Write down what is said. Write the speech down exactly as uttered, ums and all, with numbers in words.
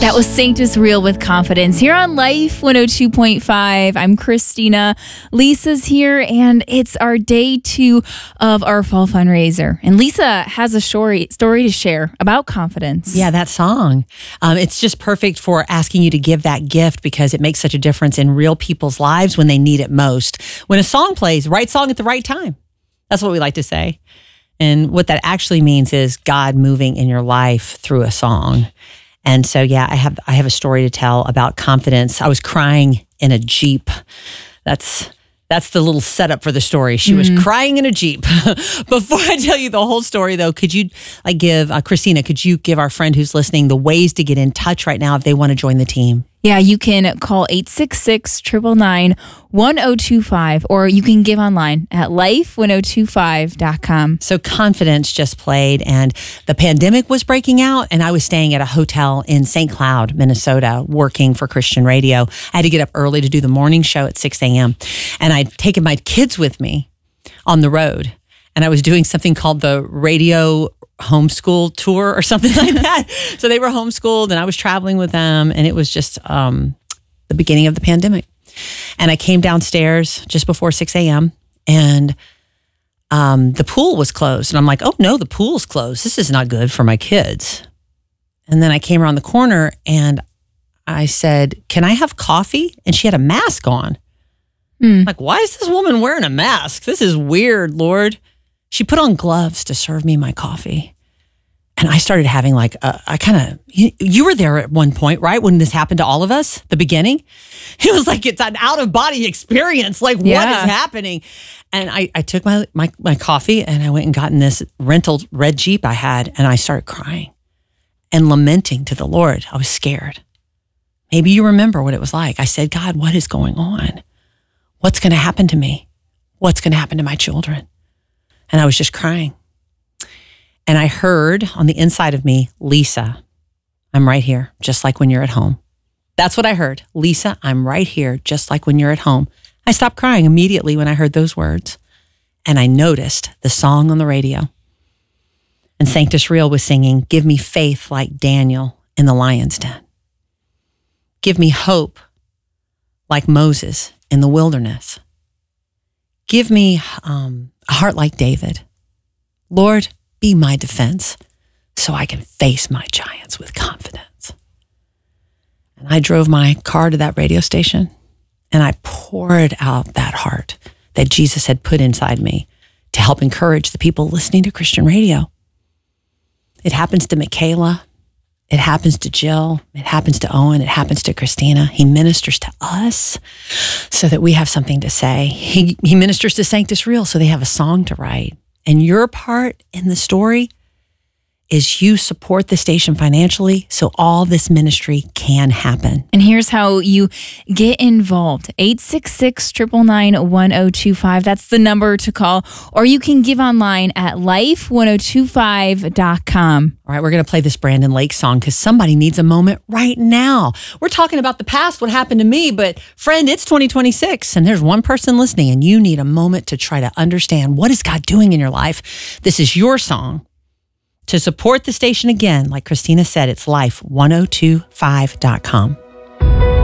That was Sanctus Real with Confidence here on Life one oh two point five. I'm Christina. Lisa's here, and it's our day two of our fall fundraiser. And Lisa has a story story to share about confidence. Yeah, that song. Um, it's just perfect for asking you to give that gift because it makes such a difference in real people's lives when they need it most. When a song plays, right song at the right time. That's what we like to say. And what that actually means is God moving in your life through a song. And so, yeah, I have I have a story to tell about confidence. I was crying in a Jeep. That's that's the little setup for the story. She mm-hmm. was crying in a Jeep. Before I tell you the whole story, though, could you like give uh, Christina? Could you give our friend who's listening the ways to get in touch right now if they want to join the team? Yeah, you can call eight six six, nine nine nine, one oh two five, or you can give online at life one oh two five dot com. So Confidence just played, and the pandemic was breaking out, and I was staying at a hotel in Saint Cloud, Minnesota, working for Christian radio. I had to get up early to do the morning show at six a.m., and I'd taken my kids with me on the road, and I was doing something called the radio homeschool tour or something like that. So they were homeschooled and I was traveling with them, and it was just um, the beginning of the pandemic. And I came downstairs just before six a.m. and um, the pool was closed. And I'm like, oh no, the pool's closed. This is not good for my kids. And then I came around the corner and I said, can I have coffee? And she had a mask on. Mm. I'm like, why is this woman wearing a mask? This is weird, Lord. She put on gloves to serve me my coffee. And I started having like, a, I kind of, you, you were there at one point, right? When this happened to all of us, the beginning. It was like, it's an out of body experience. Like yeah. What is happening? And I, I took my, my, my coffee and I went and got in this rental red Jeep I had. And I started crying and lamenting to the Lord. I was scared. Maybe you remember what it was like. I said, God, what is going on? What's going to happen to me? What's going to happen to my children? And I was just crying. And I heard on the inside of me, Lisa, I'm right here, just like when you're at home. That's what I heard. Lisa, I'm right here, just like when you're at home. I stopped crying immediately when I heard those words. And I noticed the song on the radio. And Sanctus Real was singing, give me faith like Daniel in the lion's den. Give me hope like Moses in the wilderness. Give me um, a heart like David. Lord, be my defense so I can face my giants with confidence. And I drove my car to that radio station and I poured out that heart that Jesus had put inside me to help encourage the people listening to Christian radio. It happens to Michaela. It happens to Jill. It happens to Owen. It happens to Christina. He ministers to us so that we have something to say. He, he ministers to Sanctus Real so they have a song to write. And your part in the story is you support the station financially so all this ministry can happen. And here's how you get involved. eight six six, nine nine nine, one oh two five. That's the number to call. Or you can give online at life one oh two five dot com. All right, we're going to play this Brandon Lake song because somebody needs a moment right now. We're talking about the past, what happened to me, but friend, it's twenty twenty-six and there's one person listening and you need a moment to try to understand what is God doing in your life. This is your song. To support the station again, like Christina said, it's life one oh two five dot com.